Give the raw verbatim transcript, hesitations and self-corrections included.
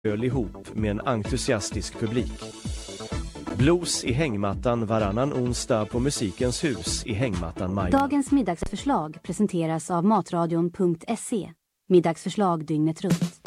öl ihop med en entusiastisk publik. Blues i hängmattan varannan onsdag på Musikens hus i hängmattan Maj. Dagens middagsförslag presenteras av matradion punkt se. Middagsförslag dygnet runt.